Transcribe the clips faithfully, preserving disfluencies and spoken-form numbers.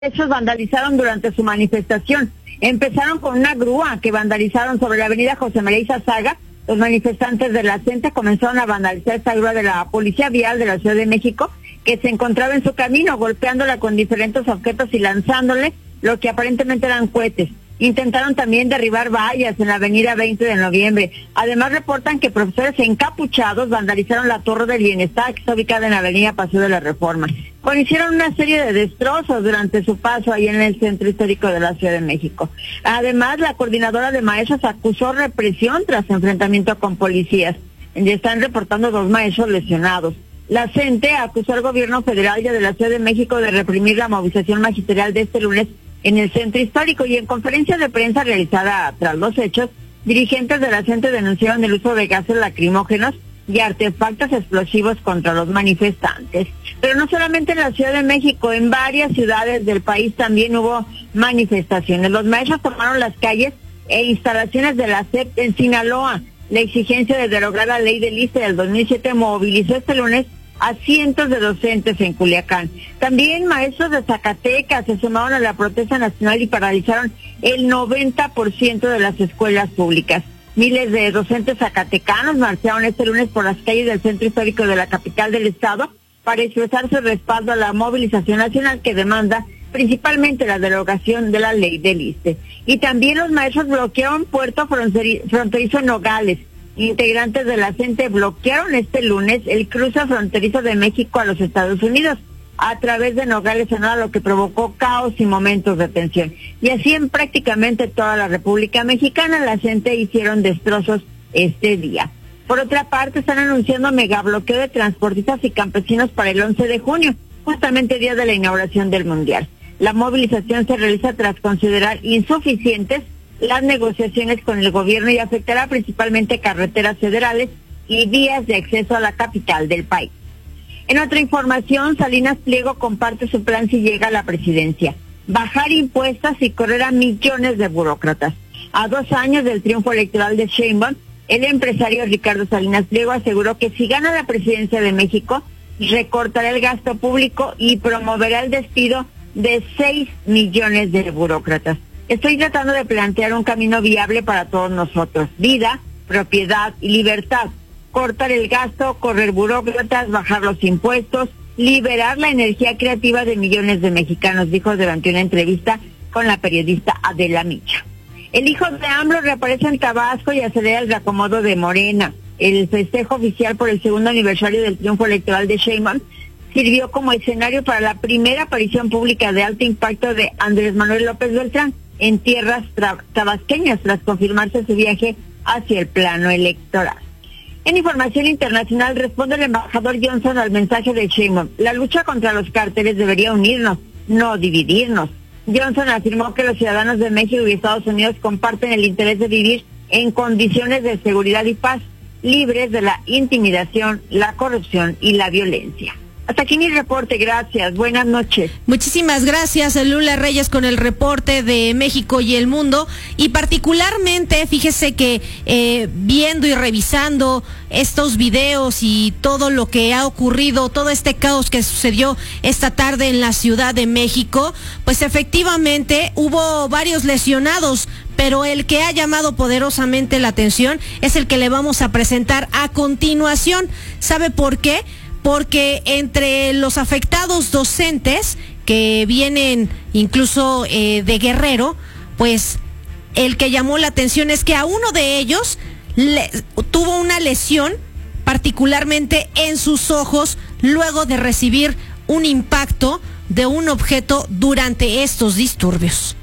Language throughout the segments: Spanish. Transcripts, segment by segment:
Hechos vandalizaron durante su manifestación. Empezaron con una grúa que vandalizaron sobre la avenida José María Izazaga. Los manifestantes de la C E N T E comenzaron a vandalizar esta grúa de la Policía Vial de la Ciudad de México, que se encontraba en su camino, golpeándola con diferentes objetos y lanzándole lo que aparentemente eran cohetes. Intentaron también derribar vallas en la avenida veinte de noviembre. Además reportan que profesores encapuchados vandalizaron la Torre del Bienestar, que está ubicada en la avenida Paseo de la Reforma. Bueno, hicieron una serie de destrozos durante su paso ahí en el centro histórico de la Ciudad de México. Además, la coordinadora de maestros acusó represión tras enfrentamiento con policías. Ya están reportando dos maestros lesionados. La C E N T E acusó al gobierno federal y de la Ciudad de México de reprimir la movilización magisterial de este lunes en el centro histórico, y en conferencia de prensa realizada tras los hechos, dirigentes de la C E N T E denunciaron el uso de gases lacrimógenos y artefactos explosivos contra los manifestantes. Pero no solamente en la Ciudad de México, en varias ciudades del país también hubo manifestaciones. Los maestros tomaron las calles e instalaciones de la S E P en Sinaloa. La exigencia de derogar la ley del I S S S E del dos mil siete movilizó este lunes a cientos de docentes en Culiacán. También maestros de Zacatecas se sumaron a la protesta nacional y paralizaron el noventa por ciento de las escuelas públicas. Miles de docentes zacatecanos marcharon este lunes por las calles del centro histórico de la capital del estado para expresar su respaldo a la movilización nacional que demanda principalmente la derogación de la ley del I S S S E. Y también los maestros bloquearon Puerto Fronterizo en Nogales. Integrantes de la C E N T E bloquearon este lunes el cruce fronterizo de México a los Estados Unidos a través de Nogales, Sonora, lo que provocó caos y momentos de tensión. Y así en prácticamente toda la República Mexicana, la C E N T E hicieron destrozos este día. Por otra parte, están anunciando megabloqueo de transportistas y campesinos para el once de junio, justamente día de la inauguración del Mundial. La movilización se realiza tras considerar insuficientes las negociaciones con el gobierno y afectará principalmente carreteras federales y vías de acceso a la capital del país. En otra información, Salinas Pliego comparte su plan si llega a la presidencia: bajar impuestos y correr a millones de burócratas. A dos años del triunfo electoral de Sheinbaum, el empresario Ricardo Salinas Pliego aseguró que si gana la presidencia de México, recortará el gasto público y promoverá el despido de seis millones de burócratas. Estoy tratando de plantear un camino viable para todos nosotros: vida, propiedad y libertad. Cortar el gasto, correr burócratas, bajar los impuestos, liberar la energía creativa de millones de mexicanos, dijo durante una entrevista con la periodista Adela Micha. El hijo de AMLO reaparece en Tabasco y acelera el reacomodo de Morena. El festejo oficial por el segundo aniversario del triunfo electoral de Sheinbaum sirvió como escenario para la primera aparición pública de alto impacto de Andrés Manuel López Beltrán en tierras tabasqueñas, tras confirmarse su viaje hacia el plano electoral. En información internacional, responde el embajador Johnson al mensaje de Sheinbaum: la lucha contra los cárteles debería unirnos, no dividirnos. Johnson afirmó que los ciudadanos de México y Estados Unidos comparten el interés de vivir en condiciones de seguridad y paz, libres de la intimidación, la corrupción y la violencia. Hasta aquí mi reporte, gracias, buenas noches. Muchísimas gracias, Lula Reyes, con el reporte de México y el mundo. Y particularmente, fíjese que eh, viendo y revisando estos videos y todo lo que ha ocurrido, todo este caos que sucedió esta tarde en la Ciudad de México, pues efectivamente hubo varios lesionados, pero el que ha llamado poderosamente la atención es el que le vamos a presentar a continuación. ¿Sabe por qué? Porque entre los afectados docentes que vienen incluso eh, de Guerrero, pues el que llamó la atención es que a uno de ellos le, tuvo una lesión particularmente en sus ojos luego de recibir un impacto de un objeto durante estos disturbios.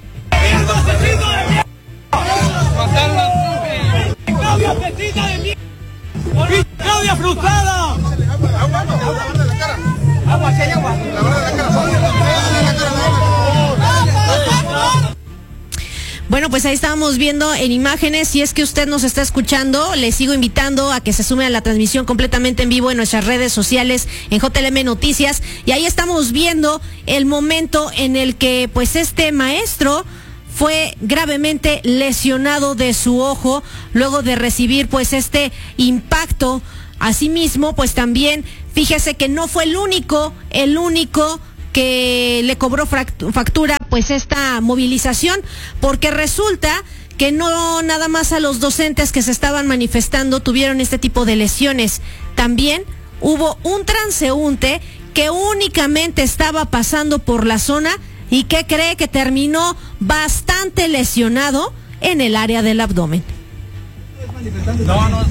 ¡Claudia frustrada! ¡Agua, si hay agua! Bueno, pues ahí estábamos viendo en imágenes. Si es que usted nos está escuchando, le sigo invitando a que se sume a la transmisión completamente en vivo en nuestras redes sociales, en J L M Noticias. Y ahí estamos viendo el momento en el que pues este maestro fue gravemente lesionado de su ojo luego de recibir pues este impacto. Asimismo, pues también fíjese que no fue el único, el único que le cobró factura pues esta movilización, porque resulta que no nada más a los docentes que se estaban manifestando tuvieron este tipo de lesiones. También hubo un transeúnte que únicamente estaba pasando por la zona y que cree que terminó bastante lesionado en el área del abdomen. No, no,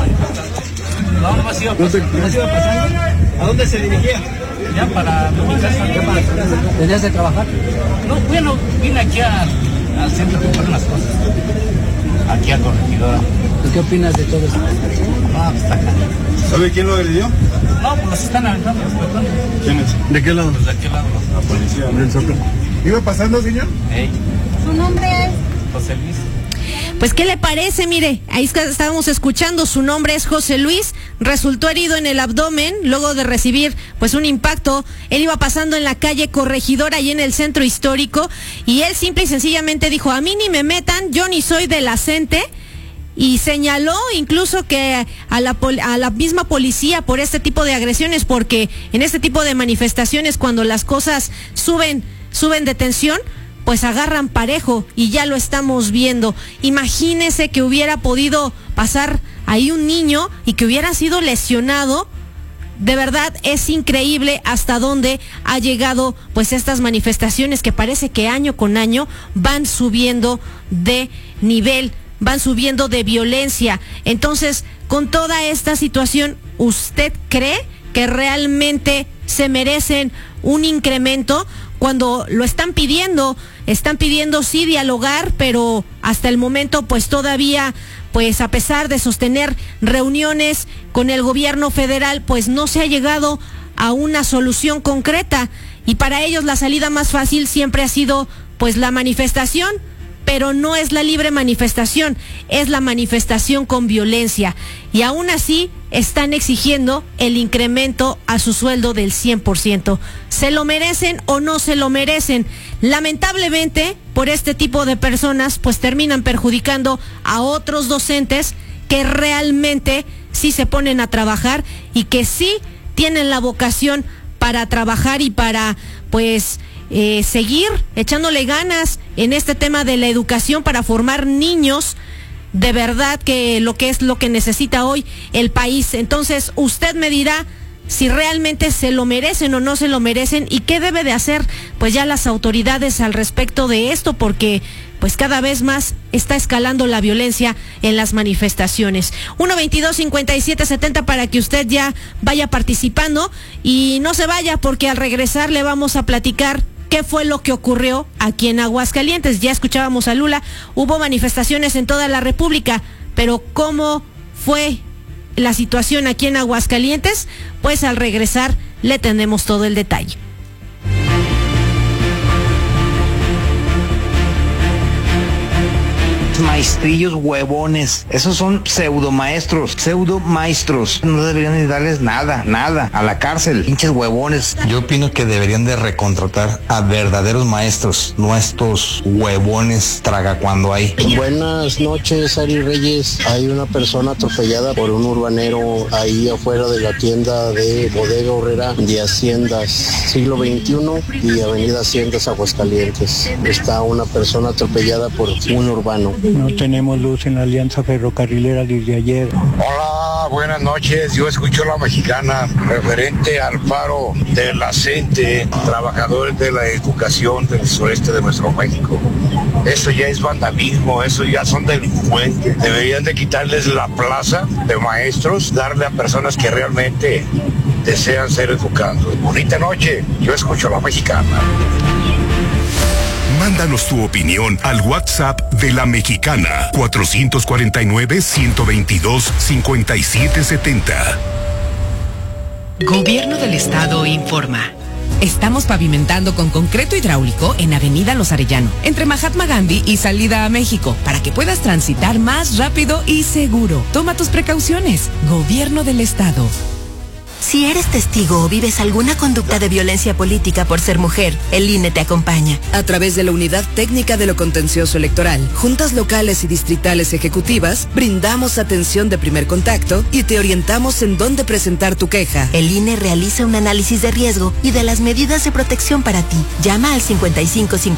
no, no más iba pasando. ¿A dónde se dirigía? Ya para mi casa. ¿Tenías de trabajar? No, bueno, vine aquí a, al centro a comprar unas cosas. Aquí a Corregidora. ¿Qué opinas de todo esto? No, pues está acá. ¿Sabe quién lo agredió? No, pues los están aventando, los aventando. ¿Quién es? ¿De qué lado? Pues de aquel lado. La policía. ¿Del Zócalo? ¿Iba pasando, señor? Hey. ¿Su nombre es? José Luis. Pues, ¿qué le parece? Mire, ahí estábamos escuchando, su nombre es José Luis, resultó herido en el abdomen luego de recibir pues un impacto. Él iba pasando en la calle Corregidora ahí en el centro histórico y él simple y sencillamente dijo, a mí ni me metan, yo ni soy de la CENTE. Y señaló incluso que a la, a la misma policía por este tipo de agresiones, porque en este tipo de manifestaciones cuando las cosas suben, suben de tensión, pues agarran parejo y ya lo estamos viendo. Imagínese que hubiera podido pasar ahí un niño y que hubiera sido lesionado. De verdad es increíble hasta dónde ha llegado pues estas manifestaciones que parece que año con año van subiendo de nivel, van subiendo de violencia. Entonces, con toda esta situación, ¿usted cree que realmente se merecen un incremento? Cuando lo están pidiendo, están pidiendo sí dialogar, pero hasta el momento pues todavía, pues a pesar de sostener reuniones con el gobierno federal, pues no se ha llegado a una solución concreta. Y para ellos la salida más fácil siempre ha sido pues la manifestación, pero no es la libre manifestación, es la manifestación con violencia. Y aún así están exigiendo el incremento a su sueldo del cien por ciento. ¿Se lo merecen o no se lo merecen? Lamentablemente, por este tipo de personas, pues terminan perjudicando a otros docentes que realmente sí se ponen a trabajar y que sí tienen la vocación para trabajar y para, pues, Eh, seguir echándole ganas en este tema de la educación para formar niños de verdad, que lo que es lo que necesita hoy el país. Entonces usted me dirá si realmente se lo merecen o no se lo merecen y qué debe de hacer pues ya las autoridades al respecto de esto, porque pues cada vez más está escalando la violencia en las manifestaciones. uno veintidós cincuenta y siete setenta para que usted ya vaya participando y no se vaya, porque al regresar le vamos a platicar qué fue lo que ocurrió aquí en Aguascalientes. Ya escuchábamos a Lula, hubo manifestaciones en toda la República, pero ¿cómo fue la situación aquí en Aguascalientes? Pues al regresar le tenemos todo el detalle. Maestrillos huevones, esos son pseudo maestros, pseudo maestros, no deberían ni darles nada, nada, a la cárcel, pinches huevones. Yo opino que deberían de recontratar a verdaderos maestros, no a estos huevones traga cuando hay. Buenas noches, Ari Reyes. Hay una persona atropellada por un urbanero ahí afuera de la tienda de Bodega Horrera de Haciendas, siglo veintiuno y Avenida Haciendas, Aguascalientes. Está una persona atropellada por un urbano. No tenemos luz en la Alianza Ferrocarrilera desde ayer. Hola, buenas noches. Yo escucho La Mexicana, referente al paro de la CENTE, trabajadores de la educación del sureste de nuestro México. Eso ya es vandalismo, eso ya son delincuentes. Deberían de quitarles la plaza de maestros, darle a personas que realmente desean ser educados. Bonita noche, yo escucho La Mexicana. Mándanos tu opinión al WhatsApp de La Mexicana, cuatrocientos cuarenta y nueve, ciento veintidós, cincuenta y siete setenta. Gobierno del Estado informa. Estamos pavimentando con concreto hidráulico en Avenida Los Arellano, entre Mahatma Gandhi y Salida a México, para que puedas transitar más rápido y seguro. Toma tus precauciones. Gobierno del Estado. Si eres testigo o vives alguna conducta de violencia política por ser mujer, el I N E te acompaña. A través de la Unidad Técnica de lo Contencioso Electoral, juntas locales y distritales ejecutivas, brindamos atención de primer contacto y te orientamos en dónde presentar tu queja. El I N E realiza un análisis de riesgo y de las medidas de protección para ti. Llama al cincuenta y cinco